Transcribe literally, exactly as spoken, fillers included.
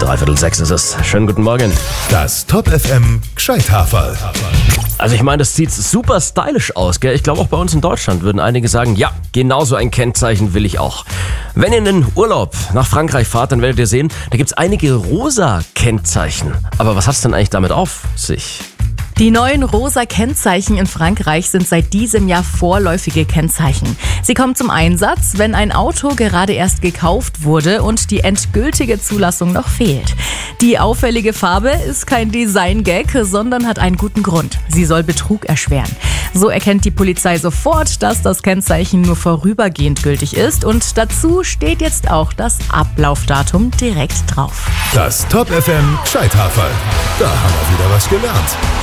Dreiviertel sechs ist es. Schönen guten Morgen. Das Top F M Gscheithaferl. Also ich meine, das sieht super stylisch aus, gell? Ich glaube auch bei uns in Deutschland würden einige sagen, ja, genau so ein Kennzeichen will ich auch. Wenn ihr in den Urlaub nach Frankreich fahrt, dann werdet ihr sehen, da gibt's einige rosa Kennzeichen. Aber was hat's denn eigentlich damit auf sich? Die neuen rosa Kennzeichen in Frankreich sind seit diesem Jahr vorläufige Kennzeichen. Sie kommen zum Einsatz, wenn ein Auto gerade erst gekauft wurde und die endgültige Zulassung noch fehlt. Die auffällige Farbe ist kein Design-Gag, sondern hat einen guten Grund. Sie soll Betrug erschweren. So erkennt die Polizei sofort, dass das Kennzeichen nur vorübergehend gültig ist, und dazu steht jetzt auch das Ablaufdatum direkt drauf. Das Top F M Gscheithaferl. Da haben wir wieder was gelernt.